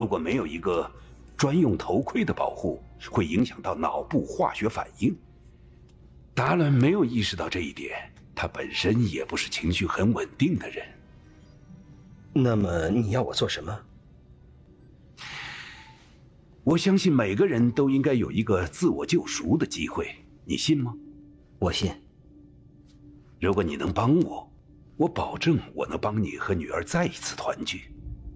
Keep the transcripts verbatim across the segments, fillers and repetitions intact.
果没有一个专用头盔的保护，会影响到脑部化学反应。达伦没有意识到这一点，他本身也不是情绪很稳定的人。 那么你要我做什么？ 我相信每个人都应该有一个自我救赎的机会，你信吗？ 我信。 如果你能帮我，我保证我能帮你和女儿再一次团聚。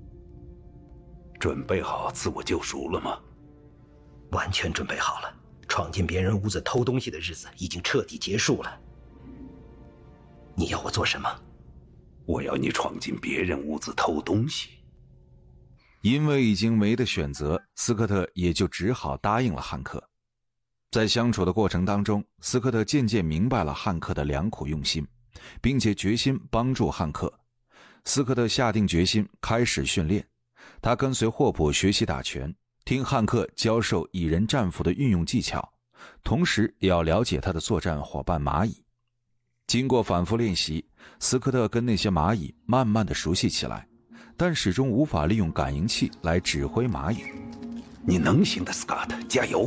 准备好自我救赎了吗？ 完全准备好了。闯进别人屋子偷东西的日子已经彻底结束了。你要我做什么？ 我要你闯进别人屋子偷东西。 因为已经没得选择，斯科特也就只好答应了汉克。在相处的过程当中，斯科特渐渐明白了汉克的良苦用心，并且决心帮助汉克。斯科特下定决心开始训练，他跟随霍普学习打拳，听汉克教授蚁人战斧的运用技巧，同时也要了解他的作战伙伴蚂蚁。经过反复练习，斯科特跟那些蚂蚁慢慢的熟悉起来，但始终无法利用感应器来指挥蚂蚁。 你能行的，斯科特，加油！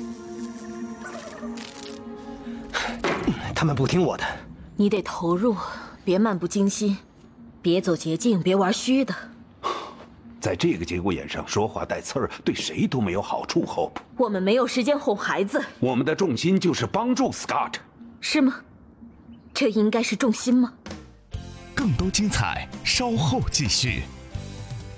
他们不听我的。 你得投入，别漫不经心，别走捷径，别玩虚的。 在这个节骨眼上说话带刺儿，对谁都没有好处。Hope， 我们没有时间哄孩子。 我们的重心就是帮助 Scott。 是吗？这应该是重心吗？ 更多精彩，稍后继续。